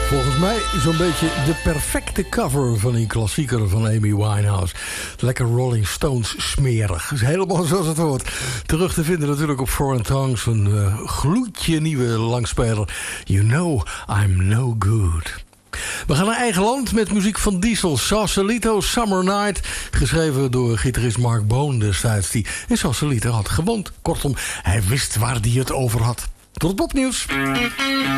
Volgens mij zo'n beetje de perfecte cover van die klassieker van Amy Winehouse. Lekker Rolling Stones smerig. Is helemaal zoals het hoort. Terug te vinden natuurlijk op Foreign Tongues. Een gloedje nieuwe langspeler. You know I'm no good. We gaan naar eigen land met muziek van Diesel. Sausalito, Summer Night. Geschreven door gitarist Mark Boone destijds. Die in Sausalito had gewoond. Kortom, hij wist waar hij het over had. Tot het popnieuws.